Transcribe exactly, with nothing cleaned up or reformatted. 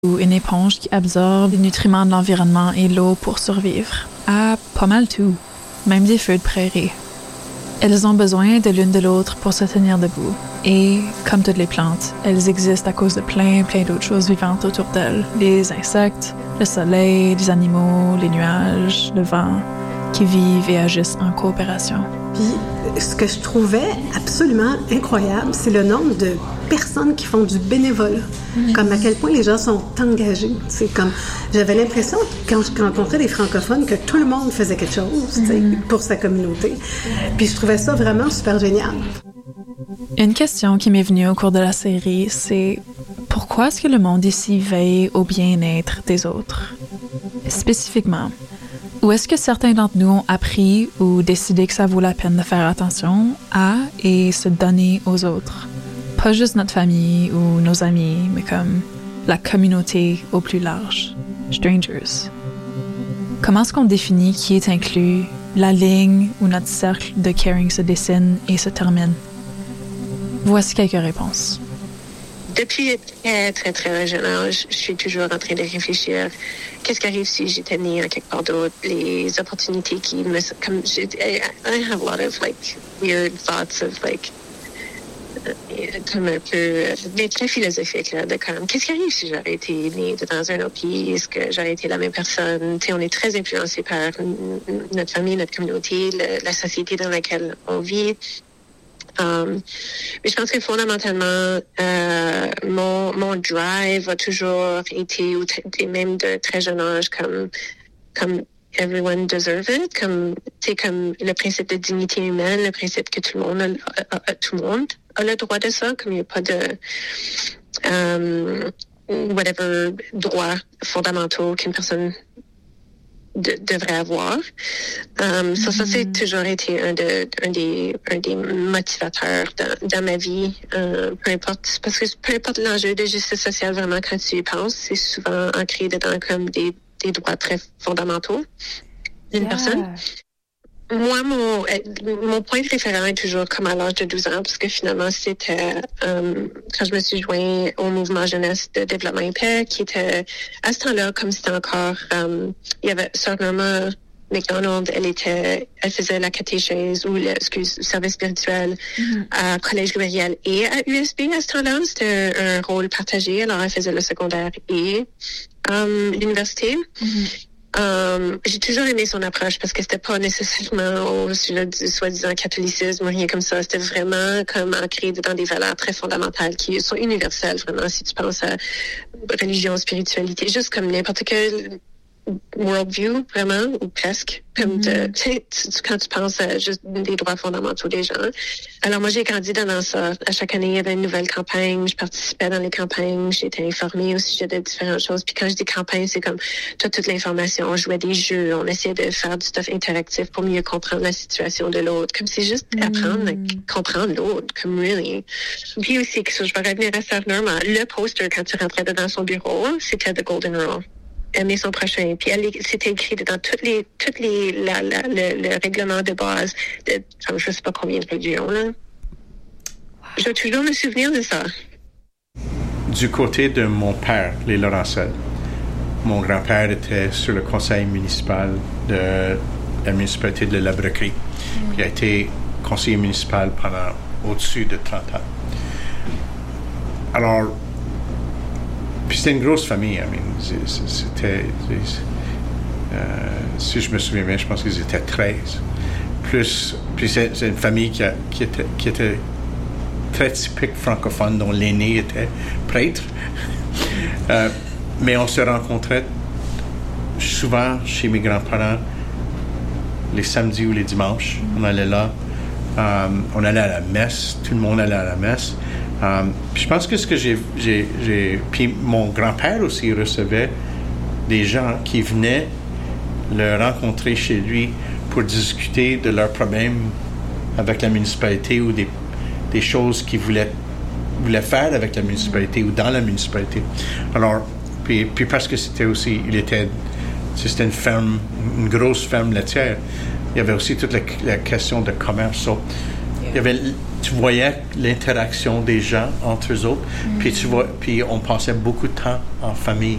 ou une éponge qui absorbe les nutriments de l'environnement et l'eau pour survivre, à pas mal tout, même des feux de prairie. Elles ont besoin de l'une de l'autre pour se tenir debout. Et, comme toutes les plantes, elles existent à cause de plein, plein d'autres choses vivantes autour d'elles. Les insectes, le soleil, les animaux, les nuages, le vent, qui vivent et agissent en coopération. Puis, ce que je trouvais absolument incroyable, c'est le nombre de personnes qui font du bénévolat. Mmh. Comme à quel point les gens sont engagés. C'est comme, j'avais l'impression, quand je rencontrais des francophones, que tout le monde faisait quelque chose, mmh. pour sa communauté. Puis je trouvais ça vraiment super génial. Une question qui m'est venue au cours de la série, c'est pourquoi est-ce que le monde ici veille au bien-être des autres? Spécifiquement, où est-ce que certains d'entre nous ont appris ou décidé que ça vaut la peine de faire attention à et se donner aux autres? Pas juste notre famille ou nos amis, mais comme la communauté au plus large. Strangers. Comment est-ce qu'on définit qui est inclus, la ligne où notre cercle de caring se dessine et se termine? Voici quelques réponses. Depuis très, très, très jeune âge, je suis toujours en train de réfléchir. Qu'est-ce qui arrive si j'étais née à quelque part d'autre? Les opportunités qui me... Comme, I, I have a lot of, like, weird thoughts of, like, comme un peu, mais très philosophique, là, de comme, qu'est-ce qui arrive si j'aurais été née dans un autre pays? Est-ce que j'aurais été la même personne? Tu sais, on est très influencé par notre famille, notre communauté, le, la société dans laquelle on vit. Um, mais je pense que fondamentalement, euh, mon, mon drive a toujours été, ou t- même de très jeune âge, comme, comme everyone deserves it, comme, tu sais, comme le principe de dignité humaine, le principe que tout le monde a, a, a, tout le monde a le droit de ça, comme il n'y a pas de, um, whatever droits fondamentaux qu'une personne De, devrait avoir. Um, ça, ça, c'est toujours été un, de, un, des, un des motivateurs dans, dans ma vie. Euh, peu importe, parce que peu importe l'enjeu de justice sociale, vraiment, quand tu y penses, c'est souvent ancré dedans comme des, des droits très fondamentaux d'une yeah. personne. Moi, mon, mon point de référent est toujours comme à l'âge de douze ans, parce que finalement, c'était um, quand je me suis joint au mouvement jeunesse de développement et paix, qui était, à ce temps-là, comme c'était encore, um, il y avait Sœur Norma McDonald, elle était, elle faisait la catéchèse, ou le, excuse, le service spirituel mm-hmm. à Collège Louis-Riel et à U S B à ce temps-là. C'était un, un rôle partagé, alors elle faisait le secondaire et um, l'université. Mm-hmm. Um, j'ai toujours aimé son approche parce que c'était pas nécessairement au sujet du soi-disant catholicisme ou rien comme ça. C'était vraiment comme ancré dans des valeurs très fondamentales qui sont universelles, vraiment, si tu penses à religion, spiritualité, juste comme n'importe quel worldview, vraiment, ou presque. Comme mm-hmm. de, tu sais, quand tu penses à juste des droits fondamentaux des gens. Alors, moi, j'ai grandi dans ça. À chaque année, il y avait une nouvelle campagne. Je participais dans les campagnes. J'étais informée au sujet de différentes choses. Puis quand je dis campagne, c'est comme toute, toute l'information. On jouait des jeux. On essayait de faire du stuff interactif pour mieux comprendre la situation de l'autre. Comme c'est juste mm-hmm. apprendre à comprendre l'autre. Comme really. Puis aussi, que je vais revenir à Sœur Norma. Le poster, quand tu rentrais dans son bureau, c'était The Golden Rule. Aimer son prochain. Puis elle, c'était écrit dans toutes les, toutes les, la, la, le, le règlement de base de, je ne sais pas combien de religions, là. Je vais toujours me souvenir de ça. Du côté de mon père, les Laurencelles, mon grand-père était sur le conseil municipal de la municipalité de La Brequerie. Mm. Il a été conseiller municipal pendant au-dessus de trente ans. Alors, puis c'était une grosse famille, I mean, c'était, euh, si je me souviens bien, je pense qu'ils étaient treize. Plus, puis c'est, c'est une famille qui, a, qui, était, qui était très typique francophone, dont l'aîné était prêtre. euh, mais on se rencontrait souvent chez mes grands-parents les samedis ou les dimanches. On allait là, euh, on allait à la messe, tout le monde allait à la messe. Um, puis je pense que ce que j'ai, j'ai, j'ai... Puis mon grand-père aussi recevait des gens qui venaient le rencontrer chez lui pour discuter de leurs problèmes avec la municipalité ou des, des choses qu'ils voulaient, voulaient faire avec la municipalité ou dans la municipalité. Alors, puis, puis parce que c'était aussi... Il était... C'était une ferme, une grosse ferme laitière. Il y avait aussi toute la, la question de commerce. So, il y avait, tu voyais l'interaction des gens entre eux autres, mm-hmm. puis tu vois, puis on passait beaucoup de temps en famille.